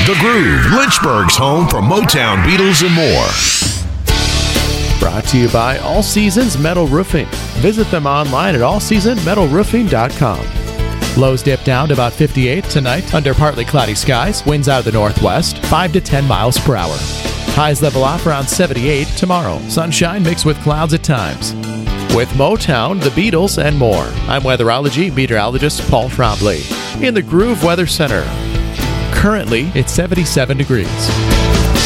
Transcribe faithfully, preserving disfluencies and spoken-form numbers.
The Groove, Lynchburg's home for Motown, Beatles, and more. Brought to you by All Seasons Metal Roofing. Visit them online at all season metal roofing dot com. Lows dip down to about fifty-eight tonight under partly cloudy skies. Winds out of the northwest, five to ten miles per hour. Highs level off around seventy-eight tomorrow. Sunshine mixed with clouds at times. With Motown, the Beatles, and more. I'm weatherology meteorologist Paul Trombley in the Groove Weather Center. Currently, it's seventy-seven degrees.